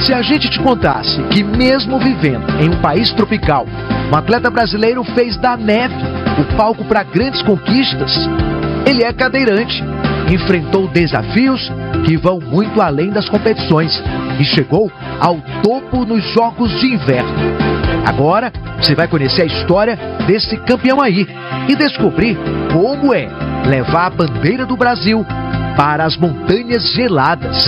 Se a gente te contasse que mesmo vivendo em um país tropical, um atleta brasileiro fez da neve o palco para grandes conquistas, ele é cadeirante, enfrentou desafios que vão muito além das competições e chegou ao topo nos Jogos de Inverno. Agora você vai conhecer a história desse campeão aí e descobrir como é levar a bandeira do Brasil para as montanhas geladas.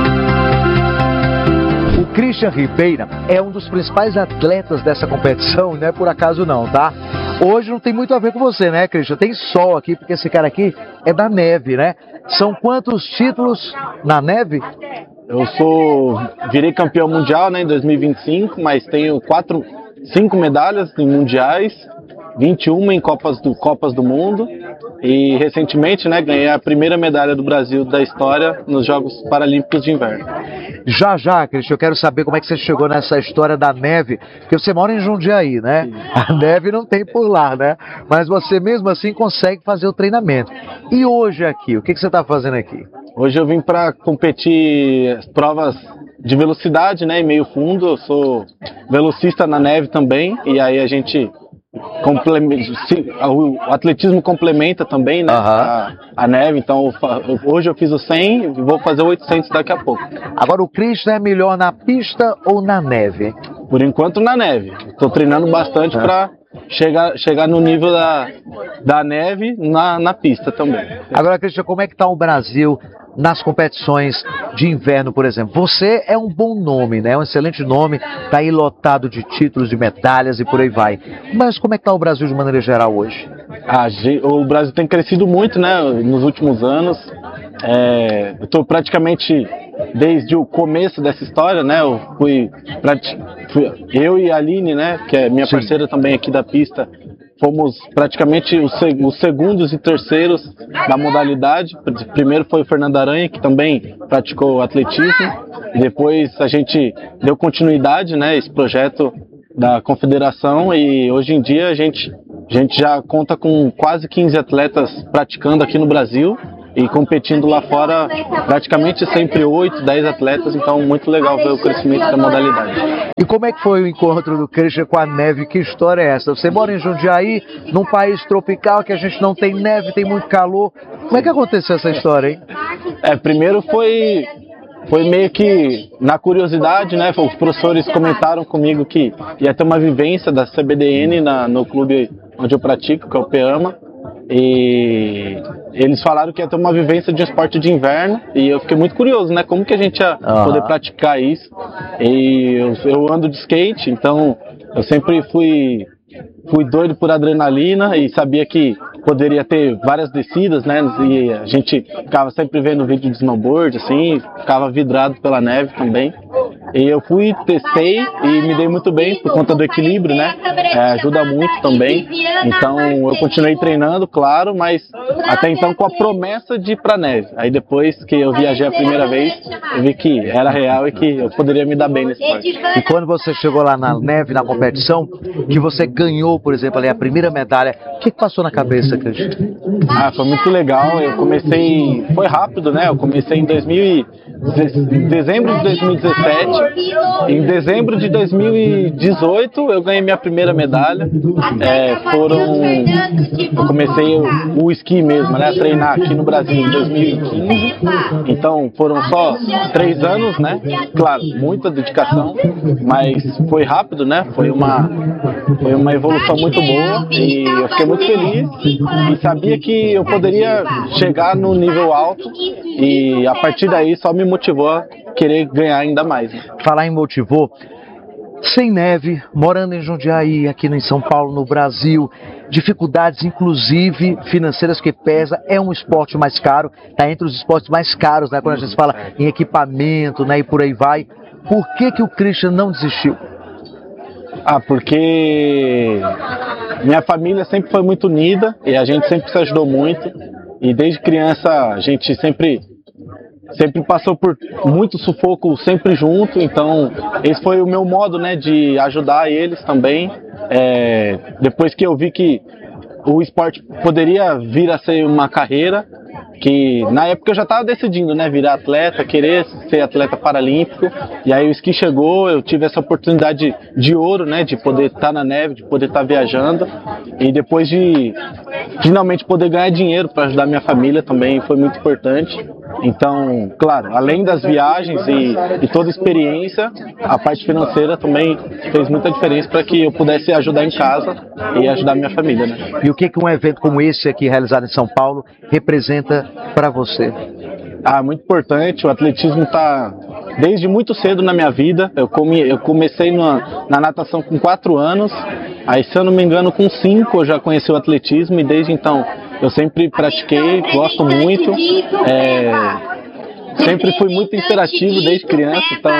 O Christian Ribeira é um dos principais atletas dessa competição, não é por acaso não, tá? Hoje não tem muito a ver com você, né, Christian? Tem sol aqui, porque esse cara aqui é da neve, né? São quantos títulos na neve? Eu virei campeão mundial, né, em 2025, mas tenho 5 medalhas em mundiais, 21 em Copas do Mundo e recentemente, né, ganhei a primeira medalha do Brasil da história nos Jogos Paralímpicos de Inverno. Já, Cristian, eu quero saber como é que você chegou nessa história da neve, porque você mora em Jundiaí, né? Sim. A neve não tem por lá, né? Mas você mesmo assim consegue fazer o treinamento. E hoje aqui, o que você está fazendo aqui? Hoje eu vim para competir provas de velocidade, né, em meio fundo. Eu sou velocista na neve também, e aí a gente o atletismo complementa também, né, a neve. Então hoje eu fiz o 100 e vou fazer o 800 daqui a pouco. Agora o Christian é melhor na pista ou na neve? Por enquanto na neve. Estou treinando bastante para chegar no nível da neve na pista também. Agora, Christian, como é que está o Brasil nas competições de inverno, por exemplo? Você é um bom nome, né? Um excelente nome, está aí lotado de títulos, de medalhas e por aí vai. Mas como é que está o Brasil de maneira geral hoje? O Brasil tem crescido muito, né, nos últimos anos. Eu estou praticamente desde o começo dessa história, né? Eu e a Aline, né, que é minha parceira também aqui da pista, fomos praticamente os segundos e terceiros da modalidade. Primeiro foi o Fernando Aranha, que também praticou atletismo, e depois a gente deu continuidade, né, esse projeto da confederação, e hoje em dia a gente já conta com quase 15 atletas praticando aqui no Brasil e competindo lá fora, praticamente sempre 8, 10 atletas, então muito legal ver o crescimento da modalidade. E como é que foi o encontro do Christian com a neve? Que história é essa? Você mora em Jundiaí, num país tropical que a gente não tem neve, tem muito calor. Como é que aconteceu essa história, hein? Primeiro foi meio que na curiosidade, né? Os professores comentaram comigo que ia ter uma vivência da CBDN no clube onde eu pratico, que é o PEAMA. E eles falaram que ia ter uma vivência de um esporte de inverno, e eu fiquei muito curioso, né? Como que a gente ia poder praticar isso? E eu ando de skate, então eu sempre fui doido por adrenalina e sabia que poderia ter várias descidas, né? E a gente ficava sempre vendo vídeo de snowboard, assim, ficava vidrado pela neve também. E eu testei e me dei muito bem por conta do equilíbrio, né? Ajuda muito também. Então eu continuei treinando, claro, mas até então com a promessa de ir pra neve. Aí depois que eu viajei a primeira vez, eu vi que era real e que eu poderia me dar bem nesse esporte. E quando você chegou lá na neve, na competição, que você ganhou, por exemplo, ali a primeira medalha, o que passou na cabeça, Christian? Foi muito legal. Eu comecei, foi rápido, né? Eu comecei em dezembro de 2017. Em dezembro de 2018 eu ganhei minha primeira medalha. Eu comecei o esqui mesmo, né, a treinar aqui no Brasil em 2015. Então foram só 3 anos, né? Claro, muita dedicação, mas foi rápido, né? Foi uma evolução muito boa e eu fiquei muito feliz e sabia que eu poderia chegar no nível alto, e a partir daí só me motivou a querer ganhar ainda mais. Falar em motivou, sem neve, morando em Jundiaí, aqui em São Paulo, no Brasil, dificuldades inclusive financeiras que pesa, é um esporte mais caro, está entre os esportes mais caros, né, quando a gente fala em equipamento, né, e por aí vai. Por que o Christian não desistiu? Porque minha família sempre foi muito unida e a gente sempre se ajudou muito, e desde criança a gente sempre passou por muito sufoco, sempre junto. Então esse foi o meu modo, né, de ajudar eles também. Depois que eu vi que o esporte poderia vir a ser uma carreira, que na época eu já estava decidindo, né, virar atleta, querer ser atleta paralímpico, e aí o esqui chegou, eu tive essa oportunidade de ouro, né, de poder estar na neve, de poder estar viajando, e depois de finalmente poder ganhar dinheiro para ajudar minha família também foi muito importante. Então, claro, além das viagens e toda a experiência, a parte financeira também fez muita diferença para que eu pudesse ajudar em casa e ajudar minha família, né? E o que um evento como esse aqui, realizado em São Paulo, representa para você? Muito importante. O atletismo está desde muito cedo na minha vida. Eu comecei na natação com 4 anos, aí se eu não me engano com 5 eu já conheci o atletismo e desde então eu sempre pratiquei, gosto muito, sempre fui muito interativo desde criança, então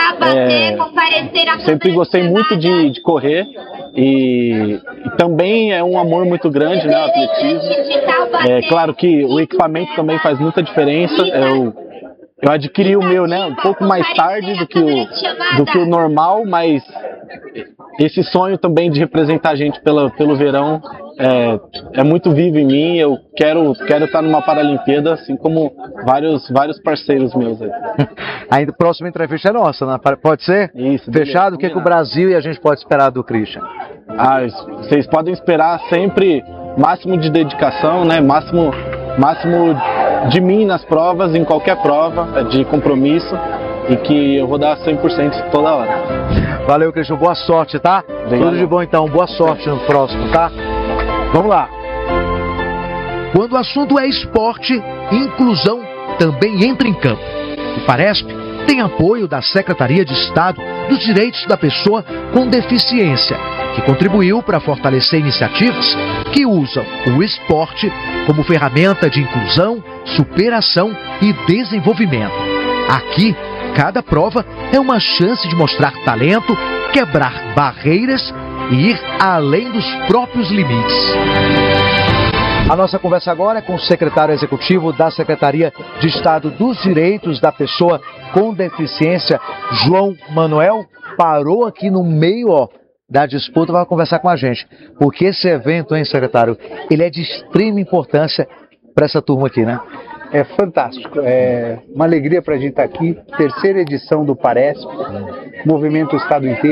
sempre gostei muito de correr e também é um amor muito grande, né, o atletismo. Claro que o equipamento também faz muita diferença. Eu adquiri o meu, né, um pouco mais tarde do que o normal, mas esse sonho também de representar a gente pelo verão é muito vivo em mim. Eu quero estar numa Paralimpíada, assim como vários parceiros meus aí. Ainda a próxima entrevista é nossa, né? Pode ser? Isso. Fechado? O que o Brasil e a gente pode esperar do Christian? Vocês podem esperar sempre máximo de dedicação, né? Máximo de mim nas provas, em qualquer prova, de compromisso, e que eu vou dar 100% toda hora. Valeu, Christian. Boa sorte, tá? Tudo de bom, então. Boa sorte no próximo, tá? Vamos lá. Quando o assunto é esporte, inclusão também entra em campo. O Paresp tem apoio da Secretaria de Estado dos Direitos da Pessoa com Deficiência, que contribuiu para fortalecer iniciativas que usam o esporte como ferramenta de inclusão, superação e desenvolvimento. Aqui, cada prova é uma chance de mostrar talento, quebrar barreiras e ir além dos próprios limites. A nossa conversa agora é com o secretário executivo da Secretaria de Estado dos Direitos da Pessoa com Deficiência, João Manuel. Parou aqui no meio, da disputa, vai conversar com a gente. Porque esse evento, hein, secretário, ele é de extrema importância para essa turma aqui, né? É fantástico, é uma alegria para a gente estar aqui, 3ª edição do Paresp, movimento o estado inteiro.